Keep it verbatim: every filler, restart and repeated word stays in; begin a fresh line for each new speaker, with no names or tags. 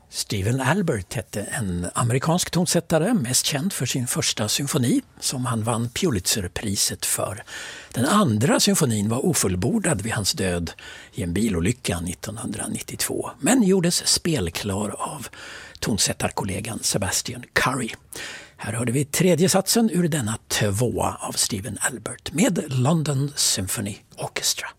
Stephen Albert hette en amerikansk tonsättare, mest känd för sin första symfoni som han vann Pulitzerpriset för. Den andra symfonin var ofullbordad vid hans död i en bilolycka nittonhundranittiotvå, men gjordes spelklar av tonsättarkollegan Sebastian Curry. Här hörde vi tredje satsen ur denna tvåa av Stephen Albert med London Symphony Orchestra.